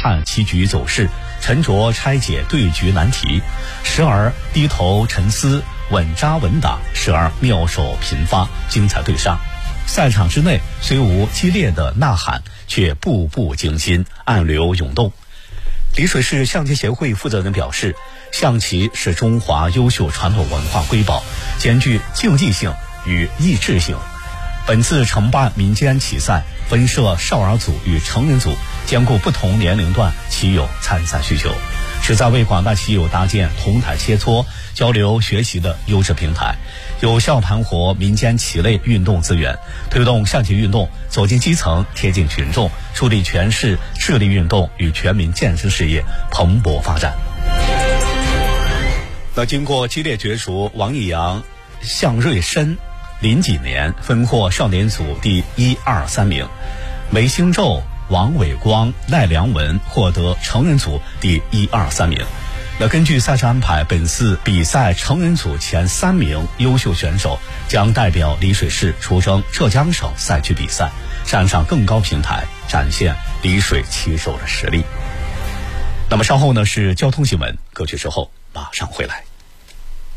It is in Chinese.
判棋局走势，沉着拆解对局难题，时而低头沉思，稳扎稳打，时而妙手频发，精彩对杀。赛场之内虽无激烈的呐喊，却步步惊心，暗流涌动。丽水市象棋协会负责人表示，象棋是中华优秀传统文化瑰宝，兼具竞技性与益智性。本次承办民间棋赛，分设少儿组与成人组，兼顾不同年龄段棋友参赛需求，旨在为广大棋友搭建同台切磋、交流学习的优质平台，有效盘活民间棋类运动资源，推动象棋运动走进基层、贴近群众，助力全市智力运动与全民健身事业蓬勃发展。那经过激烈角逐，王义阳、向瑞申、林几年分获少年组第1、2、3名，梅兴宙、王伟光、赖良文获得成人组第1、2、3名。那根据赛事安排，本次比赛成人组前3名优秀选手将代表丽水市出征浙江省赛区比赛，站上更高平台，展现丽水棋手的实力。那么稍后呢是交通新闻，歌曲之后马上回来。